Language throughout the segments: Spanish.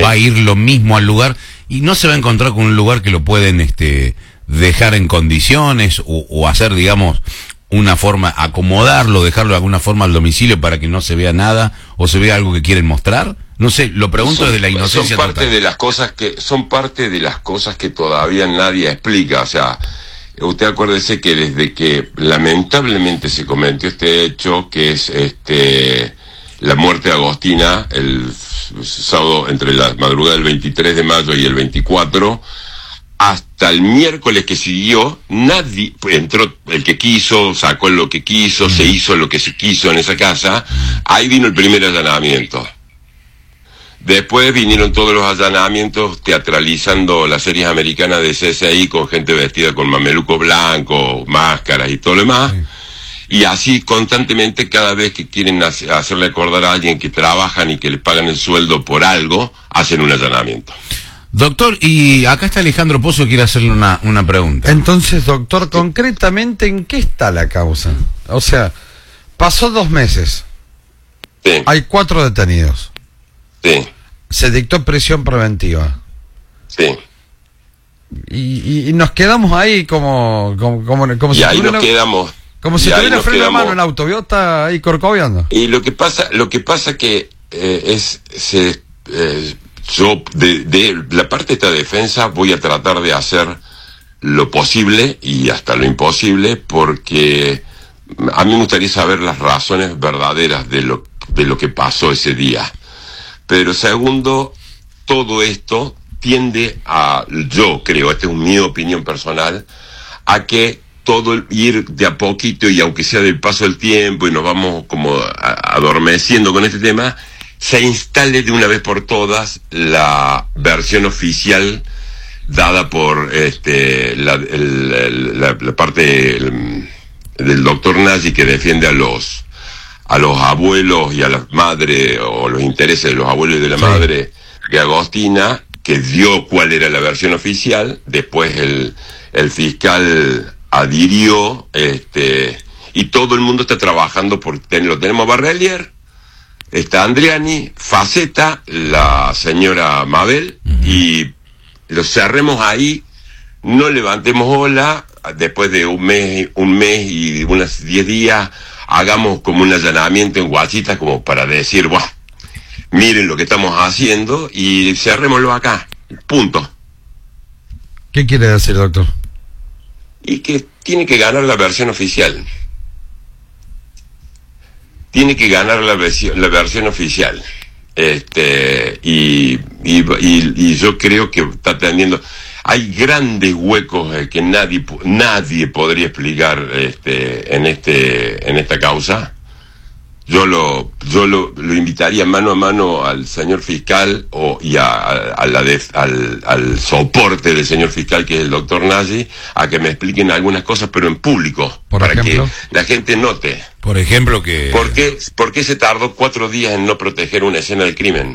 va a ir lo mismo al lugar y no se va a encontrar con un lugar que lo pueden dejar en condiciones o hacer, digamos, una forma, acomodarlo, dejarlo de alguna forma al domicilio para que no se vea nada o se vea algo que quieren mostrar? No sé, lo pregunto desde la inocencia. Son parte de las cosas que todavía nadie explica. O sea, usted acuérdese que desde que lamentablemente se cometió este hecho, que es la muerte de Agostina el sábado entre la madrugada del 23 de mayo y el 24, hasta el miércoles que siguió, nadie entró, el que quiso, sacó lo que quiso, se hizo lo que se quiso en esa casa. Ahí vino el primer allanamiento. Después vinieron todos los allanamientos teatralizando las series americanas de CSI con gente vestida con mameluco blanco, máscaras y todo lo demás. Y así constantemente, cada vez que quieren hacerle acordar a alguien que trabajan y que le pagan el sueldo por algo, hacen un allanamiento. Doctor, y acá está Alejandro Pozo, quiere hacerle una pregunta. Entonces, doctor, concretamente, ¿en qué está la causa? O sea, pasó 2 meses. Sí. Hay 4 detenidos. Sí. Se dictó prisión preventiva. Sí. Y nos quedamos ahí como si ahí nos quedamos. Como si tuviera freno de mano el auto, ¿vio? Está ahí corcoveando. Y lo que pasa que yo de la parte de esta defensa voy a tratar de hacer lo posible y hasta lo imposible, porque a mí me gustaría saber las razones verdaderas de lo que pasó ese día. Pero segundo, todo esto tiende a, yo creo, esta es mi opinión personal, a que todo ir de a poquito, y aunque sea del paso del tiempo y nos vamos como adormeciendo con este tema, se instale de una vez por todas la versión oficial dada por la parte del doctor Nagy, que defiende a los abuelos y a las madres, o los intereses de los abuelos y de la madre de Agostina, que dio cuál era la versión oficial. Después el fiscal adhirió, y todo el mundo está trabajando lo tenemos a Barrelier, está Andriani, Faceta, la señora Mabel, y lo cerremos ahí, no levantemos ola, después de un mes y unos 10 días, hagamos como un allanamiento en Guachita, como para decir, ¡buah! Miren lo que estamos haciendo, y cerrémoslo acá, punto. ¿Qué quiere decir, doctor? Y que tiene que ganar la versión oficial. Tiene que ganar la versión oficial. Y yo creo que está teniendo... Hay grandes huecos que nadie podría explicar en esta causa. Yo lo invitaría mano a mano al señor fiscal y al soporte del señor fiscal, que es el doctor Nagy, a que me expliquen algunas cosas, pero en público, para que la gente note. Por ejemplo, que... ¿Por qué se tardó 4 días en no proteger una escena del crimen?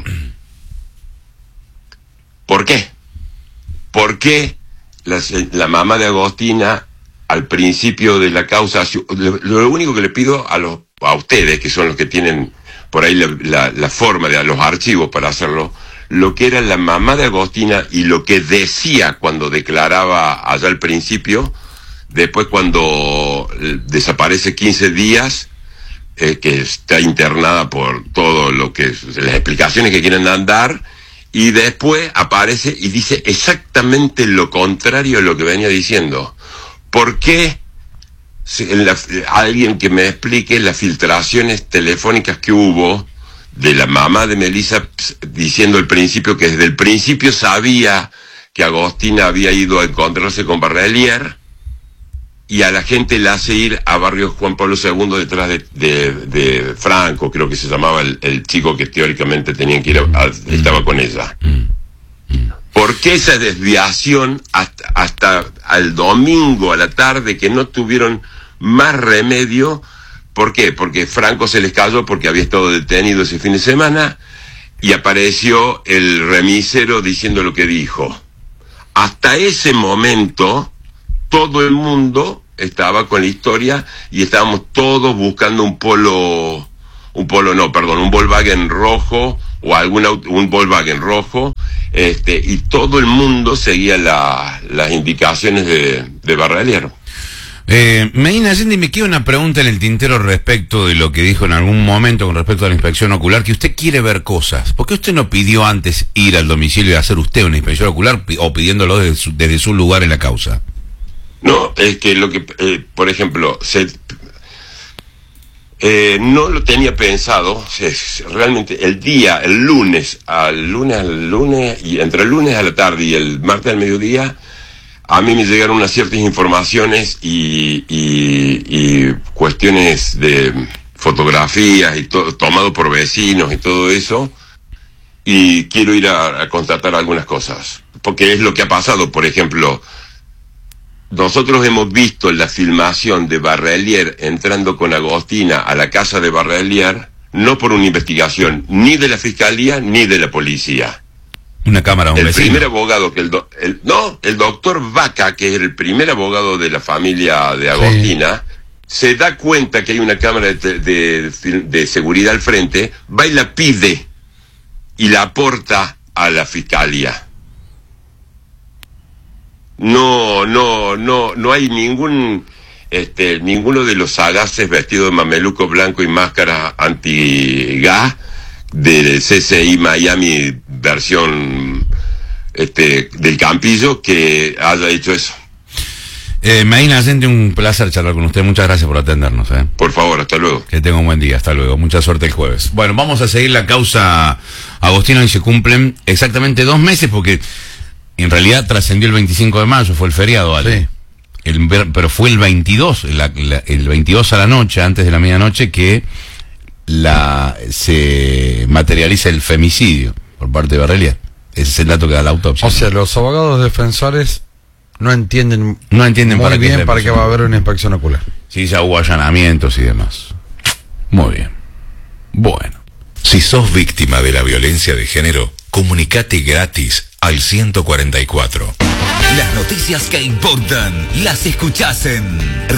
¿Por qué? ¿Por qué la mamá de Agostina, al principio de la causa, lo único que le pido a ustedes, que son los que tienen por ahí la forma de los archivos para hacerlo, lo que era la mamá de Agostina y lo que decía cuando declaraba allá al principio, después cuando desaparece 15 días, que está internada por todo lo que las explicaciones que quieren dar, y después aparece y dice exactamente lo contrario a lo que venía diciendo. ¿Por qué? Alguien que me explique las filtraciones telefónicas que hubo de la mamá de Melissa, diciendo al principio que desde el principio sabía que Agostina había ido a encontrarse con Barrelier, y a la gente le hace ir a barrio Juan Pablo II detrás de Franco, creo que se llamaba el chico que teóricamente tenían que ir estaba con ella. ¿Por qué esa desviación hasta el domingo a la tarde, que no tuvieron más remedio? ¿Por qué? Porque Franco se les cayó porque había estado detenido ese fin de semana, y apareció el remisero diciendo lo que dijo. Hasta ese momento todo el mundo estaba con la historia, y estábamos todos buscando un Volkswagen rojo, o un Volkswagen rojo, y todo el mundo seguía las indicaciones de Barrelier. Medina Allende, me queda una pregunta en el tintero respecto de lo que dijo en algún momento con respecto a la inspección ocular, que usted quiere ver cosas. ¿Por qué usted no pidió antes ir al domicilio y hacer usted una inspección ocular o pidiéndolo desde su lugar en la causa? No, es que lo que, por ejemplo, no lo tenía pensado, realmente el lunes, y entre el lunes a la tarde y el martes al mediodía, a mí me llegaron unas ciertas informaciones y cuestiones de fotografías y todo, tomado por vecinos y todo eso, y quiero ir a constatar algunas cosas, porque es lo que ha pasado. Por ejemplo, nosotros hemos visto la filmación de Barrelier entrando con Agostina a la casa de Barrelier, no por una investigación ni de la fiscalía ni de la policía. Una cámara, un el vecino. Primer abogado que el doctor Vaca, que es el primer abogado de la familia de Agostina, sí, se da cuenta que hay una cámara de seguridad al frente, va y la pide y la aporta a la fiscalía. No hay ninguno de los sagaces vestidos de mameluco blanco y máscara anti-gas del CCI Miami versión del Campillo que haya hecho eso. Medina Allende, un placer charlar con usted. Muchas gracias por atendernos. Por favor, hasta luego. Que tenga un buen día, hasta luego. Mucha suerte el jueves. Bueno, vamos a seguir la causa Agostina y se cumplen exactamente 2 meses porque en realidad trascendió el 25 de mayo, fue el feriado, ¿vale? Sí. Pero fue el 22, el 22 a la noche, antes de la medianoche, que se materializa el femicidio por parte de Barrelier. Ese es el dato que da la autopsia. O sea, los abogados defensores no entienden muy bien para qué va a haber una inspección ocular. Sí, ya hubo allanamientos y demás. Muy bien. Bueno. Si sos víctima de la violencia de género, comunicate gratis al 144. Las noticias que importan las escuchás en